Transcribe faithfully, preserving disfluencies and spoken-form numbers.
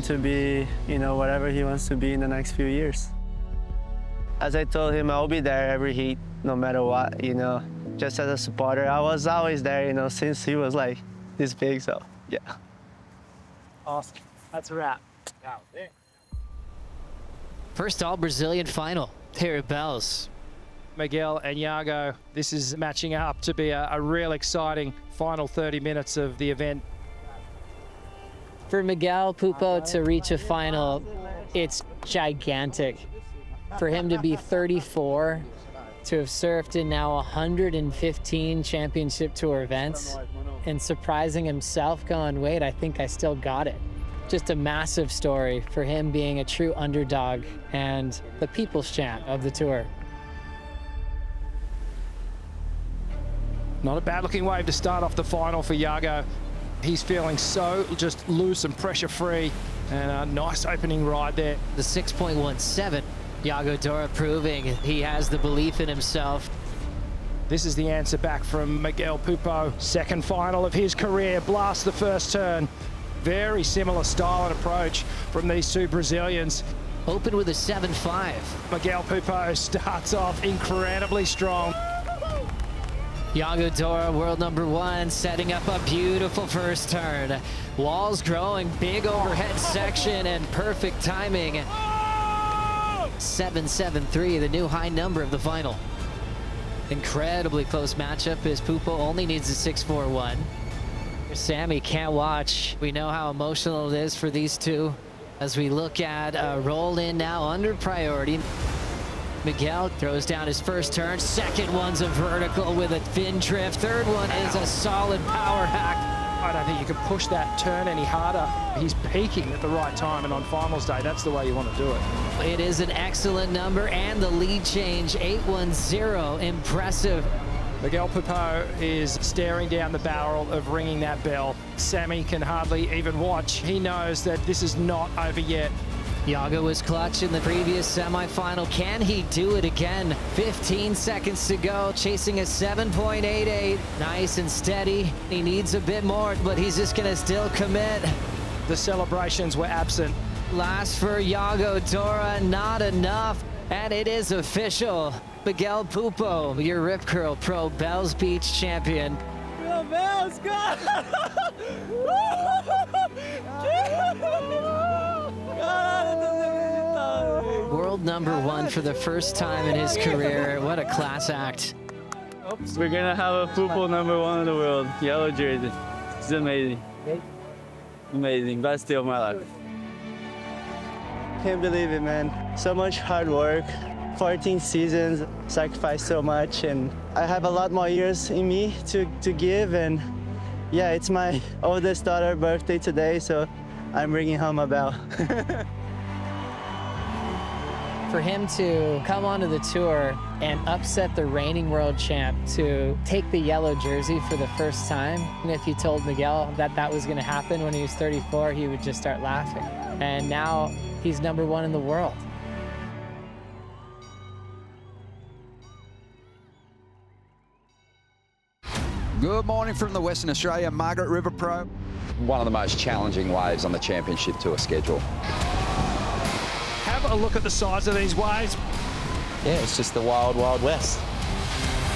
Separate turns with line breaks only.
to be, you know, whatever he wants to be in the next few years. As I told him, I'll be there every heat, no matter what, you know. Just as a supporter, I was always there, you know, since he was like this big, so yeah.
Awesome. That's a wrap.
First all-Brazilian final here at Bells.
Miguel and Iago, this is matching up to be a, a real exciting final thirty minutes of the event.
For Miguel Pupo to reach a final, it's gigantic. For him to be thirty-four, to have surfed in now one hundred fifteen championship tour events, and surprising himself going, wait, I think I still got it. Just a massive story for him being a true underdog and the people's champ of the tour.
Not a bad looking wave to start off the final for Iago. He's feeling so just loose and pressure free, and a nice opening ride there.
The six point one seven, Iago Dora proving he has the belief in himself.
This is the answer back from Miguel Pupo. Second final of his career, blast the first turn. Very similar style and approach from these two Brazilians.
Open with a seven five.
Miguel Pupo starts off incredibly strong.
Iago Dora, world number one, setting up a beautiful first turn. Walls growing, big overhead section, and perfect timing. seven seven three, the new high number of the final. Incredibly close matchup as Pupo only needs a six four one. Sammy can't watch. We know how emotional it is for these two as we look at a roll in now under priority. Miguel throws down his first turn. Second one's a vertical with a fin drift. Third one is a solid power hack.
I don't think you can push that turn any harder. He's peaking at the right time, and on finals day, that's the way you want to do it.
It is an excellent number, and the lead change, eight one zero, impressive.
Miguel Pupo is staring down the barrel of ringing that bell. Sammy can hardly even watch. He knows that this is not over yet.
Iago was clutch in the previous semifinal. Can he do it again? fifteen seconds to go, chasing a seven point eight eight. Nice and steady. He needs a bit more, but he's just gonna still commit.
The celebrations were absent.
Last for Iago Dora, not enough. And it is official. Miguel Pupo, your Rip Curl Pro Bells Beach champion.
Go Bells, go!
World number one for the first time in his career. What a class act.
We're gonna have a Pupo number one in the world, yellow jersey. It's amazing. Amazing, best day of my life. Can't believe it, man. So much hard work, fourteen seasons, sacrificed so much, and I have a lot more years in me to, to give, and yeah, it's my oldest daughter's birthday today, so I'm bringing home a bell.
For him to come onto the tour and upset the reigning world champ, to take the yellow jersey for the first time, and if you told Miguel that that was gonna happen when he was thirty-four, he would just start laughing. And now he's number one in the world.
Good morning from the Western Australia Margaret River Pro.
One of the most challenging waves on the championship tour schedule.
Have a look at the size of these waves.
Yeah, it's just the wild, wild west.